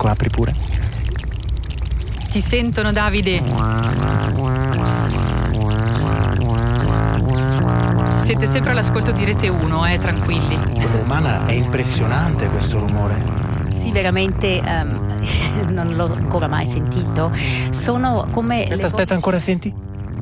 Ecco, apri pure. Ti sentono, Davide? Siete sempre all'ascolto di Rete 1, tranquilli. Quello Romana, è impressionante questo rumore. Sì, veramente non l'ho ancora mai sentito. Sono come Aspetta, ancora senti?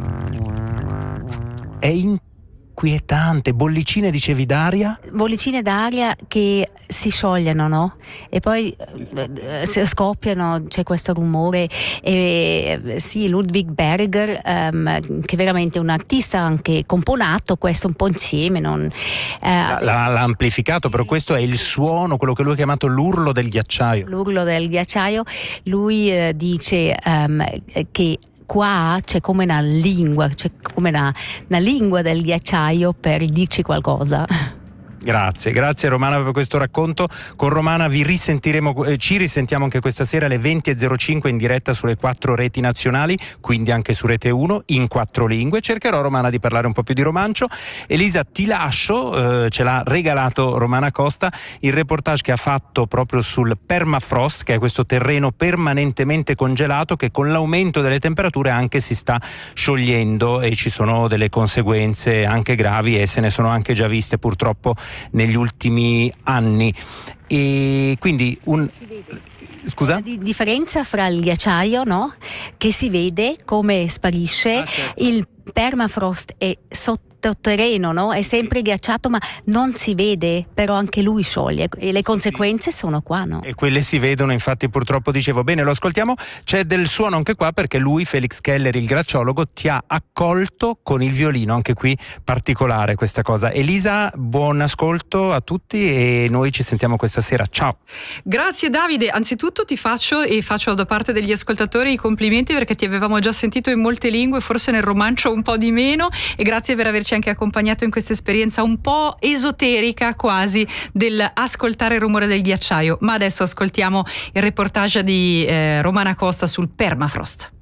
È inquietante. Bollicine, dicevi, d'aria? bollicine d'aria che si sciogliano, no? E poi scoppiano, c'è questo rumore. E sì, Ludwig Berger, che è veramente un artista anche componato questo un po' insieme. L'ha amplificato, però questo è il suono, quello che lui ha chiamato l'urlo del ghiacciaio. L'urlo del ghiacciaio. Lui dice che qua c'è come una lingua, c'è come una lingua del ghiacciaio per dirci qualcosa. Grazie Romana per questo racconto. Con Romana ci risentiamo anche questa sera alle 20.05 in diretta sulle 4 reti nazionali, quindi anche su Rete 1 in 4 lingue. Cercherò, Romana, di parlare un po' più di romancio. Elisa, ti lascio, ce l'ha regalato Romana Costa, il reportage che ha fatto proprio sul permafrost, che è questo terreno permanentemente congelato che con l'aumento delle temperature anche si sta sciogliendo, e ci sono delle conseguenze anche gravi, e se ne sono anche già viste purtroppo negli ultimi anni. E quindi scusa? La differenza fra il ghiacciaio, no? Che si vede come sparisce, certo. Il permafrost è sottoterreno, no? È sempre ghiacciato, ma non si vede, però anche lui scioglie e le conseguenze sono qua, no? E quelle si vedono, infatti, purtroppo. Dicevo, bene, lo ascoltiamo. C'è del suono anche qua, perché lui, Felix Keller, il glaciologo, ti ha accolto con il violino, anche qui particolare questa cosa. Elisa, buon ascolto a tutti e noi ci sentiamo questa sera. Ciao. Grazie Davide, anzitutto ti faccio da parte degli ascoltatori i complimenti, perché ti avevamo già sentito in molte lingue, forse nel romancio un po' di meno, e grazie per averci anche accompagnato in questa esperienza un po' esoterica quasi del ascoltare il rumore del ghiacciaio. Ma adesso ascoltiamo il reportage di Romana Costa sul permafrost.